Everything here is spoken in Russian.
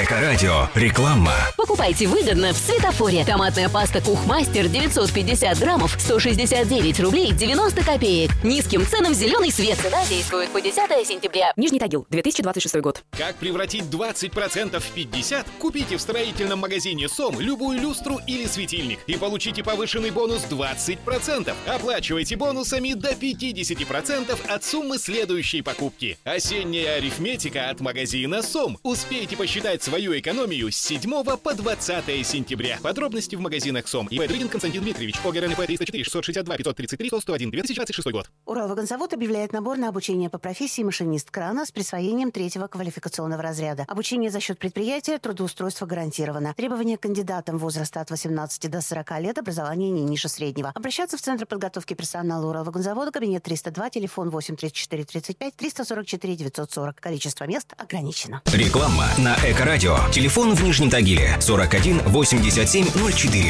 Эко-радио. Реклама. Покупайте выгодно в Светофоре. Томатная паста Кухмастер 950 граммов 169 рублей 90 копеек. Низким ценам зеленый свет. Цена действует по 10 сентября. Нижний Тагил, 2026 год. Как превратить 20% в 50%? Купите в строительном магазине СОМ любую люстру или светильник и получите повышенный бонус 20%. Оплачивайте бонусами до 50% от суммы следующей покупки. Осенняя арифметика от магазина СОМ. Успейте посчитать свою экономию с 7 по 20 сентября. Подробности в магазинах СОМ. И. Дрыгин Константин Дмитриевич. ОГРНП 304 662 533 101 2026 год. Уралвагонзавод объявляет набор на обучение по профессии машинист крана с присвоением 3-го квалификационного разряда. Обучение за счет предприятия, трудоустройство гарантировано. Требования к кандидатам возраста от 18 до 40 лет, образование не ниже среднего. Обращаться в Центр подготовки персонала Уралвагонзавода, кабинет 302, телефон 8 34 35 344 940. Количество мест ограничено. Реклама на Эко-радио. Телефон в Нижнем Тагиле 41 87 04.